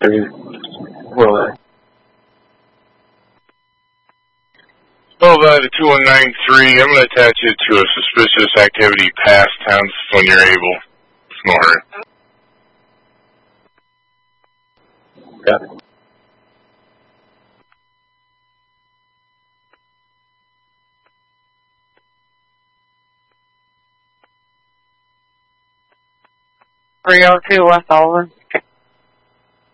Well, 12 out of 2193, I'm going to attach you to a suspicious activity past tense when you're able. Smart. got it. Three 302 West Oliver.